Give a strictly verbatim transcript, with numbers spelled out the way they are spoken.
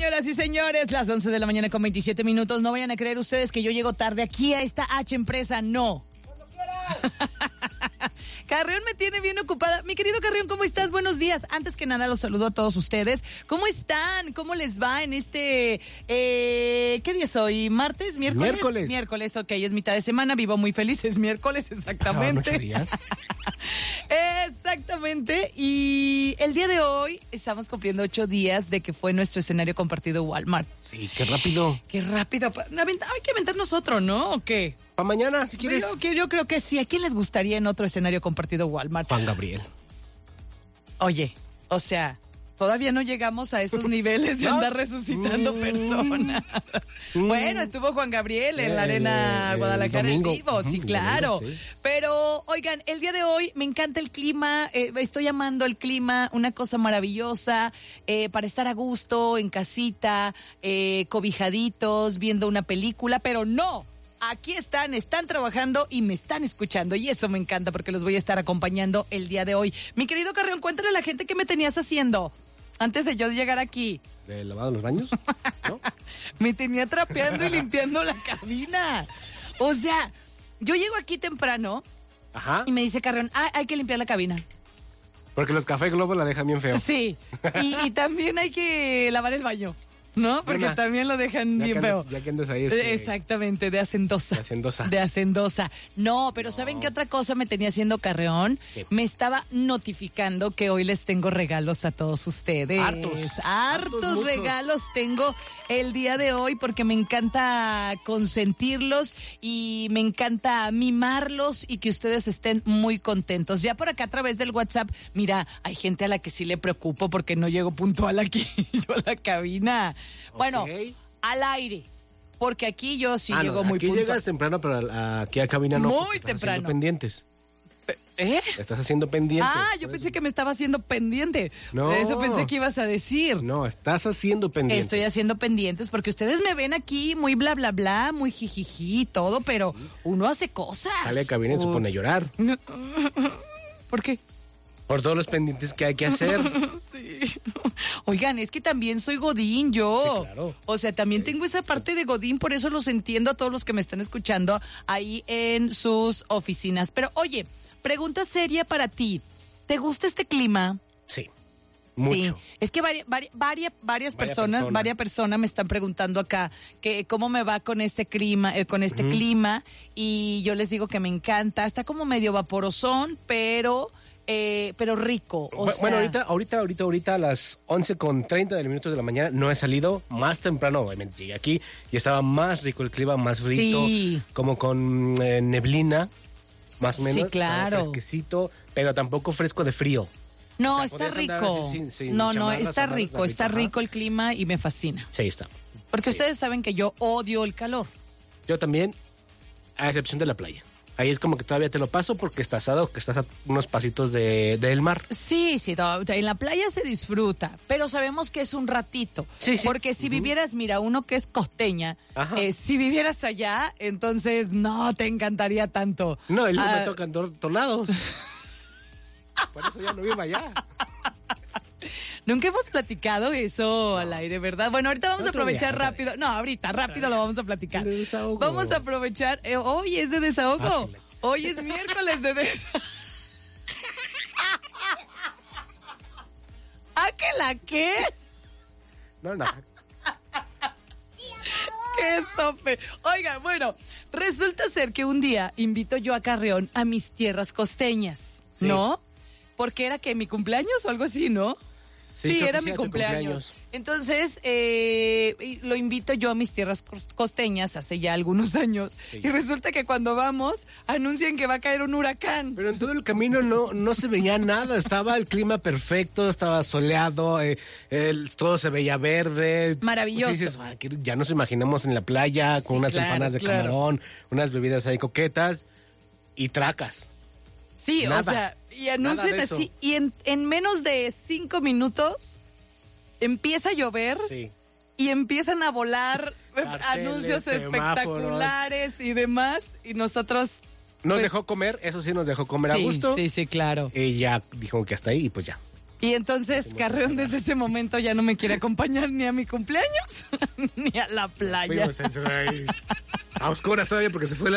señoras y señores, las once de la mañana con veintisiete minutos. No vayan a creer ustedes que yo llego tarde aquí a esta H empresa, no. Cuando quieras. Carrión me tiene bien ocupada. Mi querido Carrión, ¿cómo estás? Buenos días. Antes que nada los saludo a todos ustedes. ¿Cómo están? ¿Cómo les va en este... Eh, ¿Qué día es hoy? ¿Martes? ¿Miércoles? Miércoles. Miércoles, ok, es mitad de semana. Vivo muy feliz, es miércoles, exactamente. ¿Ocho días? Exactamente. Y el día de hoy estamos cumpliendo ocho días de que fue nuestro escenario compartido Walmart. Sí, qué rápido. Qué rápido. Hay que aventarnos otro, ¿no? ¿O qué? Para mañana, si quieres. Yo, yo creo que sí. ¿A quién les gustaría en otro escenario compartido Walmart? Juan Gabriel. Oye, o sea, todavía no llegamos a esos niveles de andar resucitando personas. Bueno, estuvo Juan Gabriel en la Arena Guadalajara en vivo, sí, claro. Pero, oigan, el día de hoy me encanta el clima, eh, estoy amando el clima, una cosa maravillosa, eh, para estar a gusto, en casita, eh, cobijaditos, viendo una película, pero no. Aquí están, están trabajando y me están escuchando. Y eso me encanta porque los voy a estar acompañando el día de hoy. Mi querido Carrión, cuéntale a la gente qué me tenías haciendo antes de yo llegar aquí. ¿De lavado los baños? ¿No? Me tenía trapeando y limpiando la cabina. O sea, yo llego aquí temprano. Ajá. Y me dice Carrión, ah, hay que limpiar la cabina. Porque los Café Globo la dejan bien feo. Sí. Y, y también hay que lavar el baño. ¿No? Porque Una, también lo dejan bien andas, feo. Ya que andas ahí. Este, Exactamente, de hacendosa. De hacendosa. De hacendosa. No, pero no. ¿Saben qué otra cosa me tenía haciendo Carreón? ¿Qué? Me estaba notificando que hoy les tengo regalos a todos ustedes. Hartos. Hartos, Hartos regalos tengo el día de hoy porque me encanta consentirlos y me encanta mimarlos y que ustedes estén muy contentos. Ya por acá a través del WhatsApp, mira, hay gente a la que sí le preocupo porque no llego puntual aquí yo a la cabina. Bueno, okay. Al aire, porque aquí yo sí ah, llego no, muy puntual. Aquí llegas temprano, pero aquí a cabina no. Muy temprano. Haciendo pendientes. ¿Eh? Estás haciendo pendientes. Ah, yo pensé eso. que me estaba haciendo pendiente. No. Eso pensé que ibas a decir. No, estás haciendo pendientes. Estoy haciendo pendientes porque ustedes me ven aquí muy bla, bla, bla, muy jijiji, todo, pero uno hace cosas. Sale a cabina y se pone a llorar. ¿Por qué? Por todos los pendientes que hay que hacer. Sí. Oigan, es que también soy godín yo. Sí, claro. O sea, también sí. tengo esa parte de godín, por eso los entiendo a todos los que me están escuchando ahí en sus oficinas. Pero oye, pregunta seria para ti. ¿Te gusta este clima? Sí. Mucho. Sí, es que varias, varias, varias, varias personas, persona. varias personas me están preguntando acá que cómo me va con este clima, eh, con este uh-huh. clima, y yo les digo que me encanta. Está como medio vaporosón, pero Eh, pero rico. O bueno, sea... ahorita, ahorita, ahorita, ahorita a las once con treinta de minutos de la mañana no he salido. Más temprano, obviamente, llegué aquí y estaba más rico el clima, más frito, sí. como con eh, neblina, más o menos. Sí, claro. Estaba fresquecito, pero tampoco fresco de frío. No, o sea, está rico. Sin, sin no, no, chamarras, está chamarras, rico, está rico, rico el clima y me fascina. Sí, está. Porque sí. ustedes saben que yo odio el calor. Yo también, a excepción de la playa. Ahí es como que todavía te lo paso porque estás a que estás a unos pasitos de, del mar. Sí, sí, en la playa se disfruta, pero sabemos que es un ratito. Sí, sí. Porque si uh-huh. vivieras, mira, uno que es costeña, eh, si vivieras allá, entonces no te encantaría tanto. No, y luego ah. me tocan tor- tornados. Por eso ya no vivo allá. Nunca hemos platicado eso al aire, ¿verdad? Bueno, ahorita vamos Otro a aprovechar día, rápido. No, ahorita, rápido lo vamos a platicar. De desahogo. Vamos a aprovechar. Eh, hoy es de desahogo. Ah, hoy es miércoles de desahogo. ¿Ah, que la qué? No, no. ¡Qué sope! Oigan, bueno, resulta ser que un día invito yo a Carrión a mis tierras costeñas, sí. ¿no? Porque era que mi cumpleaños o algo así, ¿no? Sí, sí era mi cumpleaños. cumpleaños. Entonces, eh, lo invito yo a mis tierras costeñas hace ya algunos años. Sí. Y resulta que cuando vamos, anuncian que va a caer un huracán. Pero en todo el camino no, no se veía nada. Estaba el clima perfecto, estaba soleado, eh, el, todo se veía verde. Maravilloso. Pues dices, ah, ya nos imaginamos en la playa con sí, unas claro, empanadas de claro. camarón, unas bebidas ahí coquetas y tracas. Sí, nada, o sea, y anuncian así, y en, en menos de cinco minutos empieza a llover sí. y empiezan a volar Carteles, anuncios espectaculares y demás, y nosotros... Nos pues, dejó comer, eso sí nos dejó comer sí, a gusto. Sí, sí, claro. Y ya dijo que hasta ahí y pues ya. Y entonces Carreón desde ese momento ya no me quiere acompañar ni a mi cumpleaños, ni a la playa. Fuimos a oscuras todavía porque se fue la